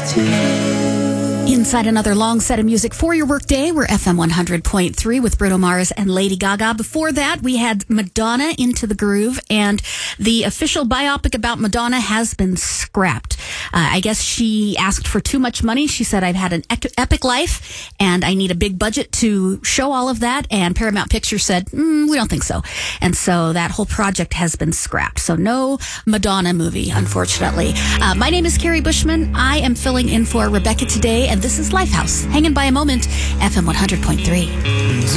Inside another long set of music for your workday, we're FM 100.3 with Bruno Mars and Lady Gaga. Before that, we had Madonna, Into the Groove, and the official biopic about Madonna has been scrapped. I guess she asked for too much money. She said, I've had an epic life, and I need a big budget to show all of that, and Paramount Pictures said, we don't think so. And so that whole project has been scrapped. So no Madonna movie, unfortunately. My name is Carrie Bushman. I am filling in for Rebecca today, and this is Lifehouse. Hanging by a moment, FM 100.3.